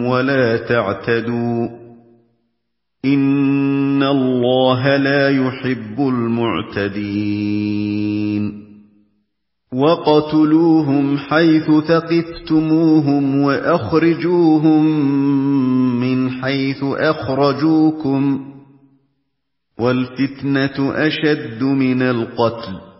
ولا تعتدوا إن الله لا يحب المعتدين وَاقْتُلُوهُمْ حَيْثُ ثَقِفْتُمُوهُمْ وَأَخْرِجُوهُمْ مِنْ حَيْثُ أَخْرَجُوكُمْ وَالْفِتْنَةُ أَشَدُّ مِنَ الْقَتْلِ